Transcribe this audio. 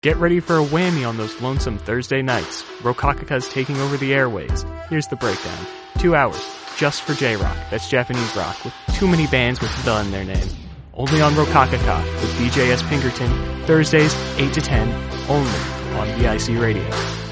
Get ready for a whammy on those lonesome Thursday nights. Rokakaka's taking over the airways. Here's the breakdown. 2 hours, just for J-Rock, that's Japanese rock, with too many bands with the in their name. Only on Rokakaka, with DJ S. Pinkerton, Thursdays, 8 to 10, only on VIC Radio.